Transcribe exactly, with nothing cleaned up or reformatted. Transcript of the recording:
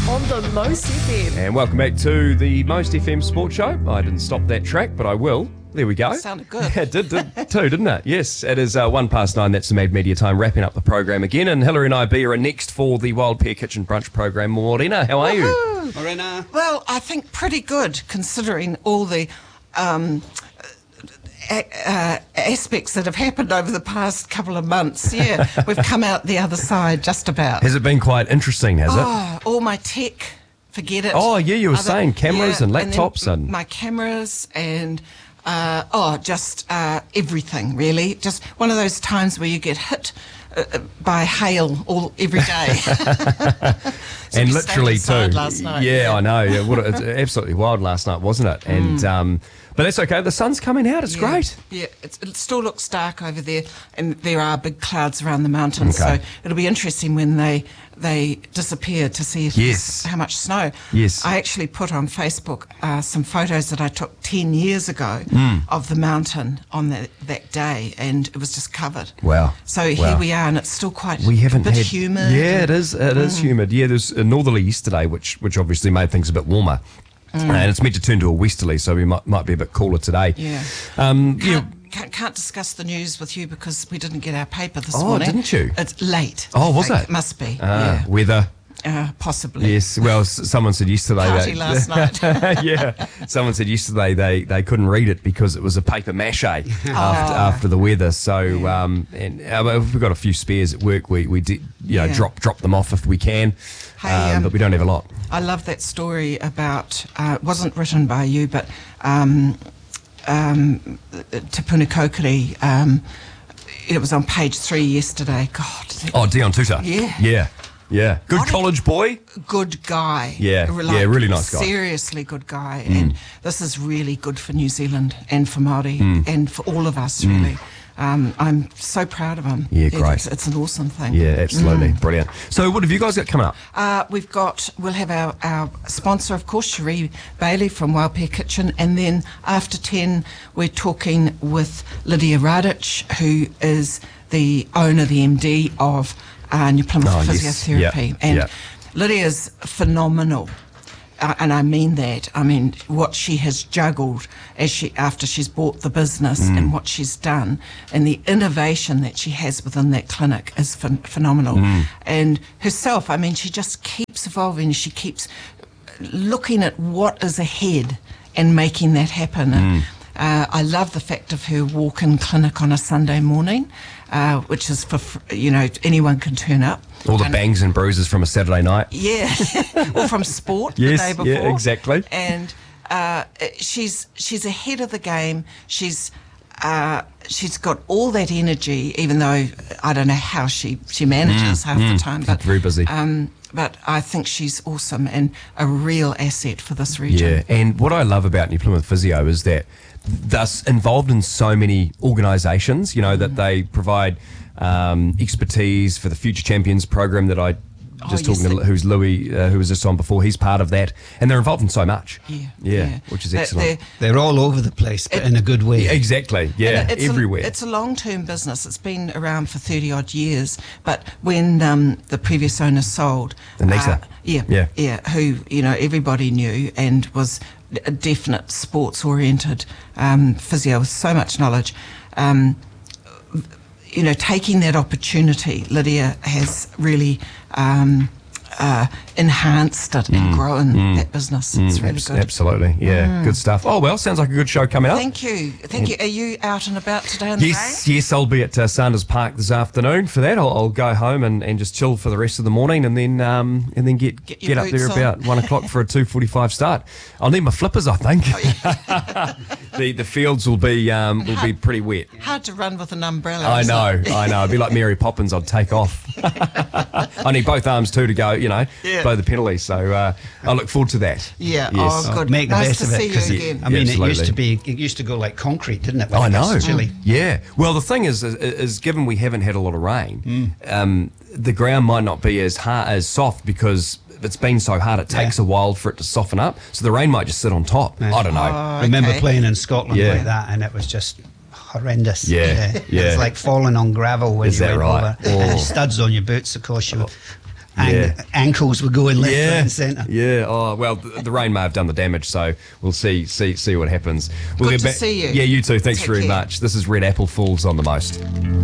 on the Most F M. And welcome back to the Most F M Sports Show. I didn't stop that track, but I will. There we go. Sounded good. It did, did too, didn't it? Yes, it is uh, one past nine. That's the Mad Media time, wrapping up the program again. And Hillary and I be are next for the Wild Pear Kitchen Brunch program. Morena, how are Woohoo! you? Morena. Well, I think pretty good, considering all the um, a- uh, aspects that have happened over the past couple of months. Yeah, we've come out the other side just about. Has it been quite interesting, has it? Oh, all my tech, forget it. Oh, yeah, you were Other- saying cameras yeah, and laptops then and... my cameras and uh, oh, just uh, everything really. Just one of those times where you get hit uh, by hail all every day. So and we literally stayed too. inside last night, yeah, yeah. I know. Yeah, what, it's absolutely wild last night, wasn't it? And Mm. um, but that's okay. The sun's coming out. It's Yeah, great. Yeah, it's, it still looks dark over there, and there are big clouds around the mountains. Okay. So it'll be interesting when they they disappear to see if Yes. how much snow. Yes. I actually put on Facebook uh, some photos that I took ten years ago Mm. of the mountain on that that day, and it was just covered. Wow. So Wow. here we are, and it's still quite We haven't a bit had humid. Yeah, it is. It is humid. Yeah, there's a northerly yesterday, which which obviously made things a bit warmer. And it's meant to turn to a westerly, so we might might be a bit cooler today. Yeah. Um, yeah. Can't, can't, can't discuss the news with you because we didn't get our paper this Oh, morning. didn't you? It's late. Oh, I was think. it? Must be. Ah, yeah. weather. Uh, possibly. Yes. Well, s- someone said yesterday. Party that, last night. yeah. Someone said yesterday they, they couldn't read it because it was a paper mache after after the weather. So um, and uh, well, we've got a few spares at work. We we did you know Yeah. drop drop them off if we can, Hey, um, um, but we don't have a lot. I love that story about, uh, it wasn't written by you, but um, um, Te Puna Kokiri, um, it was on page three yesterday. God. Oh, Dion Tuta. Yeah. Yeah. Yeah. Good What a- college boy. Good guy. Yeah, Like, yeah, really nice guy. Seriously good guy. And this is really good for New Zealand and for Māori Mm. and for all of us, really. Um, I'm so proud of him. Yeah, It- great. It's, it's an awesome thing. Yeah, absolutely. Brilliant. So what have you guys got coming up? Uh, we've got, we'll have our, our sponsor, of course, Cherie Bailey from Wild Pear Kitchen. And then after ten, we're talking with Lydia Radic, who is the owner, the M D of uh, New Plymouth Oh, yes. Physiotherapy. Yeah, And yeah. Lydia's phenomenal. Uh, and I mean that. I mean, what she has juggled as she after she's bought the business Mm. and what she's done, and the innovation that she has within that clinic is phen- phenomenal. Mm. And herself, I mean, she just keeps evolving. She keeps looking at what is ahead and making that happen. Mm. Uh, I love the fact of her walk-in clinic on a Sunday morning, uh, which is for, fr- you know, anyone can turn up. All the And- bangs and bruises from a Saturday night. yeah, or from sport Yes, the day before. yeah, exactly. And uh, she's she's ahead of the game. She's uh, she's got all that energy, even though I don't know how she she manages half the time. But very busy. Um, but I think she's awesome and a real asset for this region. Yeah, and what I love about New Plymouth Physio is that they're involved in so many organisations, you know, that they provide um, expertise for the Future Champions program that I just Oh, yes, talking to, they- who's Louis, uh, who was just on before, he's part of that, and they're involved in so much. Yeah, Yeah, yeah. which is They- excellent. They're all over the place, but It- in a good way. Yeah, exactly, yeah, And it's everywhere. A, it's a long-term business. It's been around for thirty odd years. But when um, the previous owner sold, The Nisa. uh, yeah, Yeah. yeah, who you know everybody knew and was a definite sports-oriented um, physio with so much knowledge. Um, you know, taking that opportunity, Lydia has really um, uh, enhanced it and grown that business. It's Mm, really abs- good. Absolutely, yeah, good stuff. Oh well, sounds like a good show coming up. Thank you, thank you. Are you out and about today in the rain? Yes, yes, I'll be at uh, Sanders Park this afternoon for that. I'll, I'll go home and, and just chill for the rest of the morning, and then um, and then get Get get, your up there boots on. about one o'clock for a two forty-five start. I'll need my flippers, I think. Oh, the the fields will be um, will be pretty wet. Hard to run with an umbrella. I isn't know, it? I know. It'd be like Mary Poppins. I'd take off. I need both arms too to go, you know, Yeah. blow the penalty. So uh, I look forward to that. Yeah. Yes. Oh, good. Make the nice best to of it, see 'cause you it- again. I mean, it used Absolutely. to be, it used to go like concrete, didn't it? when I it know. gets chilly. Yeah. Well, the thing is, is, is given we haven't had a lot of rain, Mm. um, the ground might not be as hard as soft because it's been so hard. It takes Yeah. a while for it to soften up. So the rain might just sit on top. Yeah. I don't know. Oh, Remember okay. playing in Scotland Yeah. like that, and it was just horrendous. Yeah, It yeah. was like falling on gravel when Is you that went right? over. Oh. And studs on your boots, of course. You, and Yeah. ankles were going left, Yeah, right, and centre. yeah. Oh well, the, the rain may have done the damage, so we'll see, see, see what happens. We'll Good get to back. see you. Yeah, you too. Thanks Take very care. much. This is Red Apple Falls on the Most.